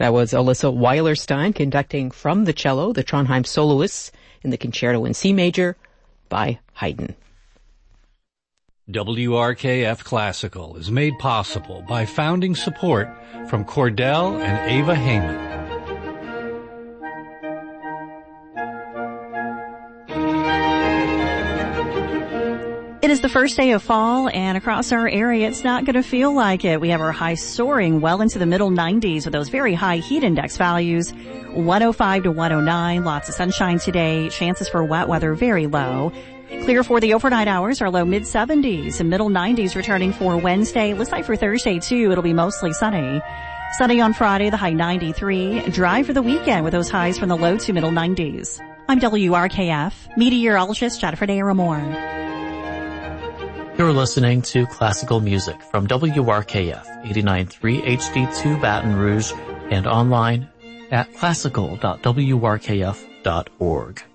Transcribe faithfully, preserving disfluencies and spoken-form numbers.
That was Alyssa Weilerstein conducting from the cello, the Trondheim Soloists in the Concerto in C Major by Haydn. W R K F Classical is made possible by founding support from Cordell and Ava Heyman. It is the first day of fall, and across our area, it's not going to feel like it. We have our high soaring well into the middle nineties with those very high heat index values. one oh five to one oh nine, lots of sunshine today. Chances for wet weather very low. Clear for the overnight hours, our low mid seventies and middle nineties returning for Wednesday. Looks like for Thursday, too, it'll be mostly sunny. Sunny on Friday, the high ninety-three. Dry for the weekend with those highs from the low to middle nineties. I'm W R K F meteorologist Jennifer Daramore. You're listening to classical music from W R K F eighty-nine point three H D two Baton Rouge and online at classical dot w r k f dot org.